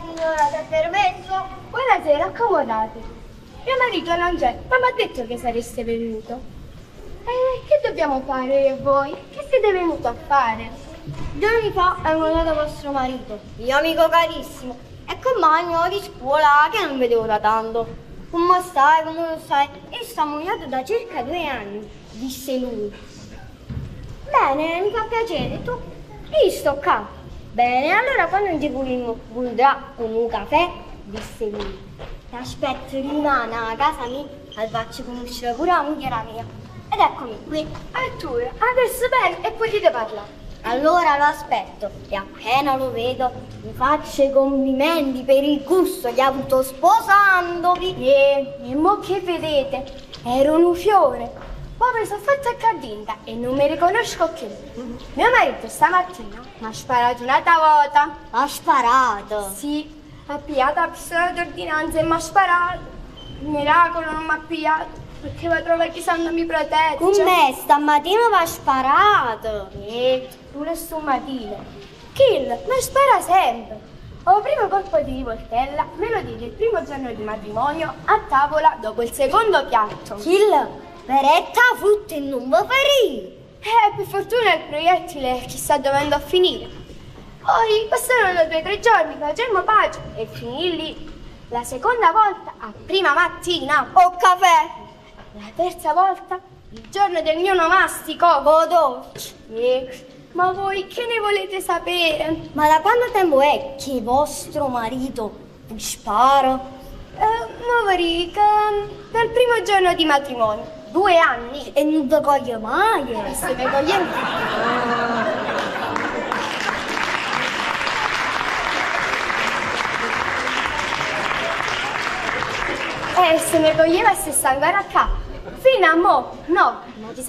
signora, se permesso. Buonasera, accomodate. Mio marito non c'è, ma mi ha detto che sareste venuto. Che dobbiamo fare io e voi? Che siete venuto a fare? 2 anni fa è andato vostro marito, mio amico carissimo, e compagno di scuola che non vedevo da tanto. Come stai, come lo stai? E sta moglie da circa 2 anni, disse lui. Bene, mi fa piacere, tu? Io sto qua. Bene, allora quando ti voldrà un caffè, disse lui. Ti aspetto, rimane a casa mia, e faccio conoscere pure la moglie mia. Ed eccomi qui. E tu, adesso bene e potete parlare. Allora lo aspetto e appena lo vedo mi faccio i complimenti per il gusto che ha avuto sposandovi. E mo che vedete? Ero un fiore. Poi mi sono fatta cadinta e non mi riconosco più. Mio marito stamattina mi ha sparato una tavota. Ha sparato? Sì, ha pigliato la pistola d'ordinanza e mi ha sparato. Miracolo non mi ha pigliato. Perché va a trovare chissà non mi protegge. Con me stamattina mi ha sparato. Pure stamattina. Kill, mi spara sempre. Ho primo colpo di rivoltella, me lo dice il primo giorno di matrimonio, a tavola dopo il secondo piatto. Kill, peretta frutta e non mi ferì. Per fortuna il proiettile chissà dove andò a finire. Poi passarono 2 o 3 giorni, facemmo pace e finì lì. La seconda volta a prima mattina, O caffè. la terza volta il giorno del mio nomastico. Dolce. Ma voi che ne volete sapere? Ma da quanto tempo è che vostro marito vi spara? Dal primo giorno di matrimonio, 2 anni. E non vi coglie mai. E se mi cogliamo. Se ne toglieva e se sta ancora a capo. Fino a mo', no,